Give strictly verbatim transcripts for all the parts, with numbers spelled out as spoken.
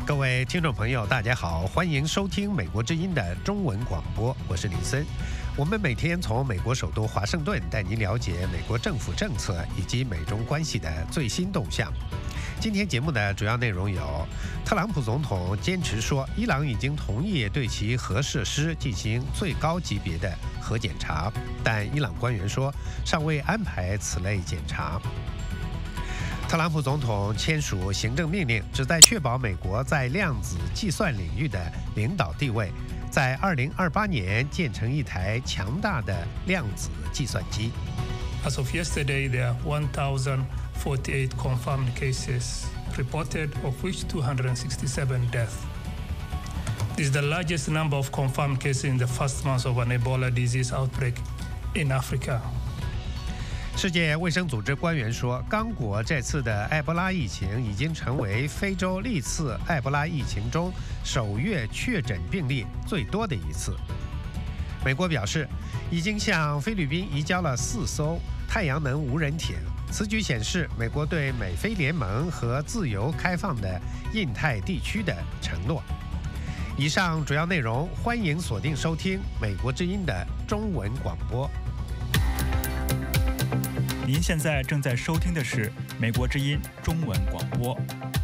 各位听众朋友，大家好，欢迎收听美国之音的中文广播，我是李森。我们每天从美国首都华盛顿带您了解美国政府政策以及美中关系的最新动向。今天节目的主要内容有：特朗普总统坚持说，伊朗已经同意对其核设施进行最高级别的核检查，但伊朗官员说尚未安排此类检查。特朗普总统签署行政命令，旨在确保美国在量子计算领域的领导地位，在二零二八年建成一台强大的量子计算机。 As of yesterday, there are one thousand forty-eight confirmed cases reported, of which two hundred sixty-seven deaths. This is the largest number of confirmed cases in the first month of an Ebola disease outbreak in Africa. 世界卫生组织官员说，刚果这次的埃博拉疫情已经成为非洲历次埃博拉疫情中首月确诊病例最多的一次。美国表示，已经向菲律宾移交了四艘太阳能无人艇。此举显示美国对美菲联盟和自由开放的印太地区的承诺。以上主要内容，欢迎锁定收听美国之音的中文广播。 您现在正在收听的是美国之音中文广播。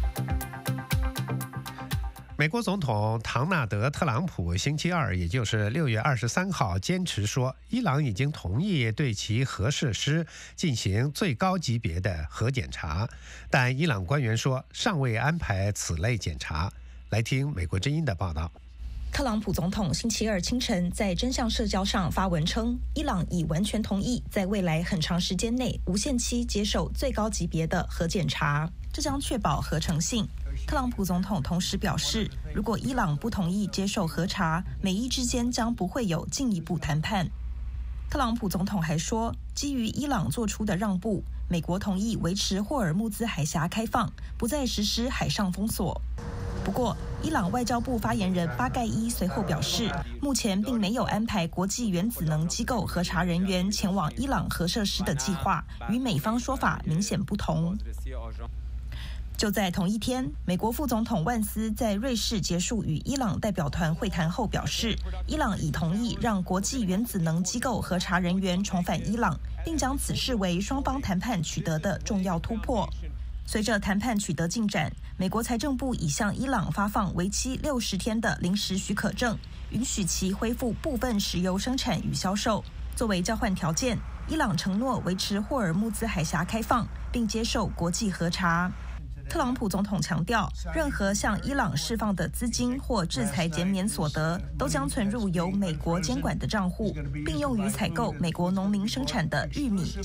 美国总统唐纳德·特朗普星期二，也就是六月二十三号，坚持说，伊朗已经同意对其核设施进行最高级别的核检查，但伊朗官员说尚未安排此类检查。来听美国之音的报道。 特朗普总统星期二清晨在真相社交上发文称，伊朗已完全同意在未来很长时间内无限期接受最高级别的核检查，这将确保合成性。特朗普总统同时表示，如果伊朗不同意接受核查，美伊之间将不会有进一步谈判。特朗普总统还说，基于伊朗做出的让步，美国同意维持霍尔木兹海峡开放，不再实施海上封锁。不过，伊朗外交部发言人巴盖伊随后表示，目前并没有安排国际原子能机构核查人员前往伊朗核设施的计划，与美方说法明显不同。就在同一天，美国副总统万斯在瑞士结束与伊朗代表团会谈后表示，伊朗已同意让国际原子能机构核查人员重返伊朗，并将此视为双方谈判取得的重要突破。随着谈判取得进展，美国财政部已向伊朗发放为期六十天的临时许可证，允许其恢复部分石油生产与销售。作为交换条件，伊朗承诺维持霍尔木兹海峡开放，并接受国际核查。特朗普总统强调，任何向伊朗释放的资金或制裁减免所得，都将存入由美国监管的账户，并用于采购美国农民生产的玉米、